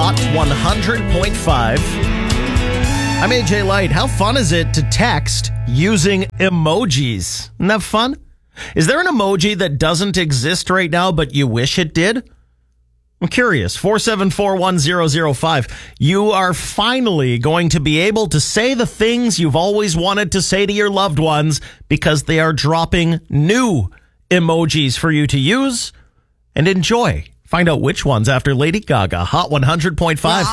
Hot 100.5. I'm AJ Light. How fun is it to text using emojis? Isn't that fun? Is there an emoji that doesn't exist right now, but you wish it did? I'm curious. 4741005. You are finally going to be able to say the things you've always wanted to say to your loved ones because they are dropping new emojis for you to use and enjoy. Find out which ones after Lady Gaga. Hot 100.5.